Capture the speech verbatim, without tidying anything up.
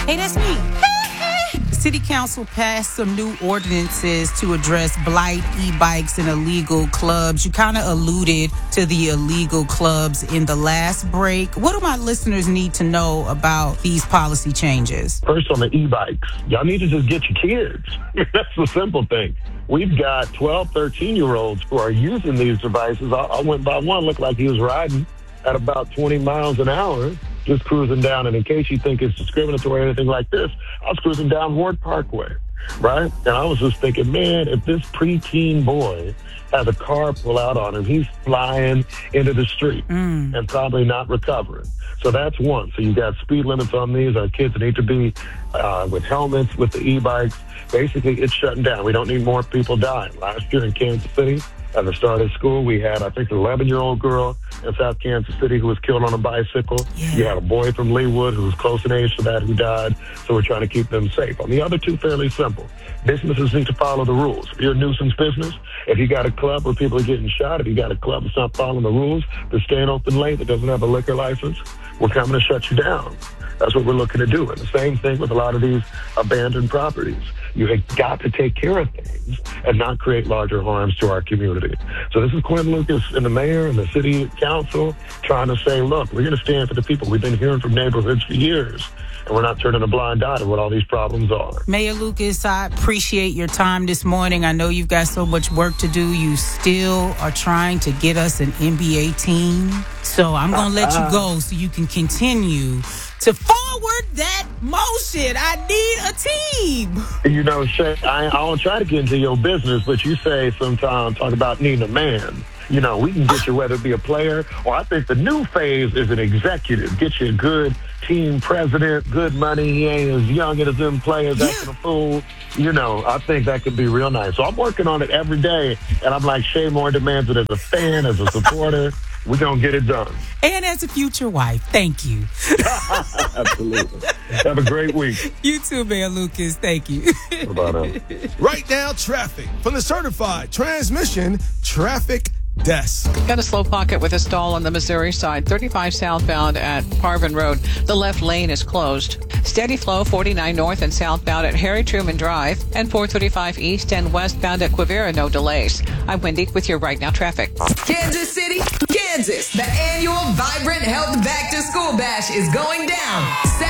Hey, that's me. City Council passed some new ordinances to address blight, e-bikes, and illegal clubs. You kind of alluded to the illegal clubs in the last break. What do my listeners need to know about these policy changes? First, on the e-bikes, y'all need to just get your kids. That's the simple thing. We've got twelve, thirteen-year-olds who are using these devices. I, I went by one, looked like he was riding at about twenty miles an hour, just cruising down. And in case you think it's discriminatory or anything like this, I was cruising down Ward Parkway, right? And I was just thinking, man, if this preteen boy has a car pull out on him, he's flying into the street mm. and probably not recovering. So that's one. So you got speed limits on these. Our kids need to be uh, with helmets, with the e-bikes. Basically, it's shutting down. We don't need more people dying. Last year in Kansas City, at the start of school, we had, I think, an eleven-year-old girl in South Kansas City who was killed on a bicycle. Yeah. You had a boy from Leawood who was close in age to that who died. So we're trying to keep them safe. On the other two, fairly simple. Businesses need to follow the rules. If you're a nuisance business, if you got a club where people are getting shot, if you got a club that's not following the rules, that's staying open late, that doesn't have a liquor license, we're coming to shut you down. That's what we're looking to do. And the same thing with a lot of these abandoned properties. You have got to take care of things and not create larger harms to our community. So this is Quinn Lucas and the mayor and the city council trying to say, look, we're going to stand for the people. We've been hearing from neighborhoods for years, and we're not turning a blind eye to what all these problems are. Mayor Lucas, I appreciate your time this morning. I know you've got so much work to do. You still are trying to get us an N B A team. So I'm going to let you go so you can continue to forward that motion. I need a team. You know, Shay, I, I don't try to get into your business, but you say sometimes, talk about needing a man. You know, we can get you whether it be a player, or I think the new phase is an executive. Get you a good team president, good money. He ain't as young as them players yeah. acting a fool. You know, I think that could be real nice. So I'm working on it every day, and I'm like, Shay Moore demands it as a fan, as a supporter. We're going to get it done. And as a future wife, thank you. Absolutely. Have a great week. You too, Mayor Lucas. Thank you. Bye now. Right now, traffic from the certified transmission traffic desk. Got a slow pocket with a stall on the Missouri side, thirty-five southbound at Parvin Road. The left lane is closed. Steady flow forty-nine north and southbound at Harry Truman Drive, and four thirty-five east and westbound at Quivira. No delays. I'm Wendy with your Right Now traffic. Kansas City, Kansas. The annual Vibrant Health Back to School Bash is going down